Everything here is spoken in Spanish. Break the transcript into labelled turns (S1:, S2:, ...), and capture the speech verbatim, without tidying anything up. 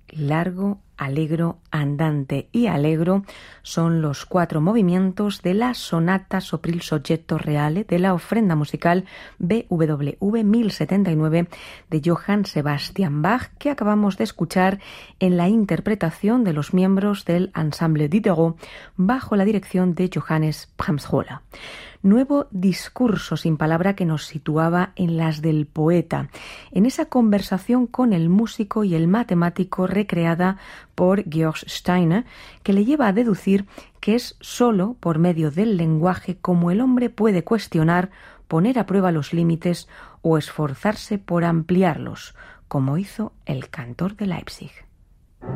S1: largo, allegro, andante y allegro son los cuatro movimientos de la sonata sopril soggetto reale de la ofrenda musical B W V mil setenta y nueve de Johann Sebastian Bach, que acabamos de escuchar en la interpretación de los miembros del Ensemble Diderot bajo la dirección de Johannes Brahms-Höhle. Nuevo discurso sin palabra que nos situaba en las del poeta, en esa conversación con el músico y el matemático recreada por Georg Steiner, que le lleva a deducir que es sólo por medio del lenguaje como el hombre puede cuestionar, poner a prueba los límites o esforzarse por ampliarlos, como hizo el cantor de Leipzig.